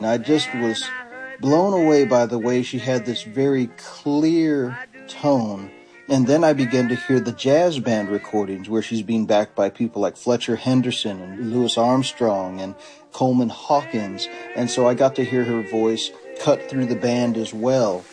And I just was blown away by the way she had this very clear tone. And then I began to hear the jazz band recordings where she's being backed by people like Fletcher Henderson and Louis Armstrong and Coleman Hawkins. And so I got to hear her voice cut through the band as well.